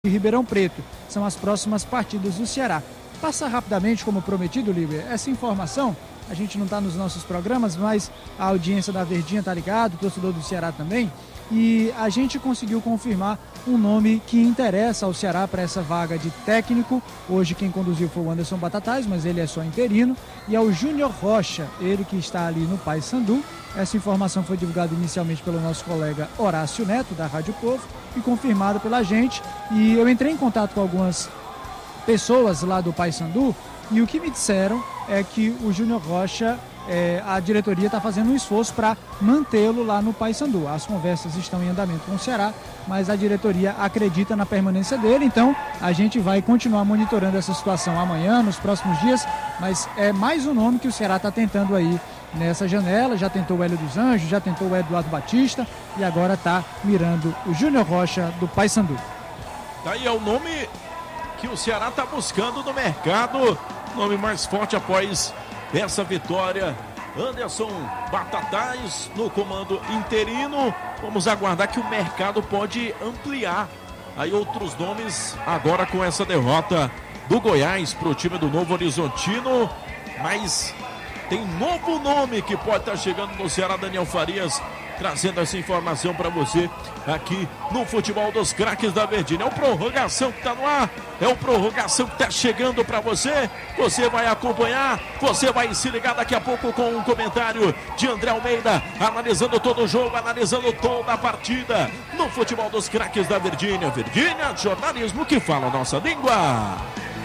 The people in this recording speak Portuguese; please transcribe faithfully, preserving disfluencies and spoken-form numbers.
e Ribeirão Preto. São as próximas partidas do Ceará. Passa rapidamente, como prometido, Líber, essa informação. A gente não está nos nossos programas, mas a audiência da Verdinha está ligado, o torcedor do Ceará também. E a gente conseguiu confirmar um nome que interessa ao Ceará para essa vaga de técnico. Hoje quem conduziu foi o Anderson Batatais, mas ele é só interino. E é o Júnior Rocha, ele que está ali no Paysandu. Essa informação foi divulgada inicialmente pelo nosso colega Horácio Neto, da Rádio Povo, e confirmada pela gente. E eu entrei em contato com algumas pessoas lá do Paysandu, e o que me disseram é que o Júnior Rocha, é, a diretoria está fazendo um esforço para mantê-lo lá no Paysandu. As conversas estão em andamento com o Ceará, mas a diretoria acredita na permanência dele, então a gente vai continuar monitorando essa situação amanhã, nos próximos dias, mas é mais um nome que o Ceará está tentando aí nessa janela. Já tentou o Hélio dos Anjos, já tentou o Eduardo Batista e agora está mirando o Júnior Rocha do Paysandu. Daí é o nome que o Ceará está buscando no mercado, nome mais forte após essa vitória. Anderson Batatais no comando interino. Vamos aguardar que o mercado pode ampliar aí outros nomes agora com essa derrota do Goiás para o time do Novo Horizontino. Mas tem novo nome que pode estar chegando no Ceará. Daniel Farias trazendo essa informação para você aqui no Futebol dos Craques da Verdinha. É o Prorrogação que está no ar, é o Prorrogação que está chegando para você. Você vai acompanhar, você vai se ligar daqui a pouco com um comentário de André Almeida, analisando todo o jogo, analisando toda a partida no Futebol dos Craques da Verdinha. Verdinha, jornalismo que fala a nossa língua.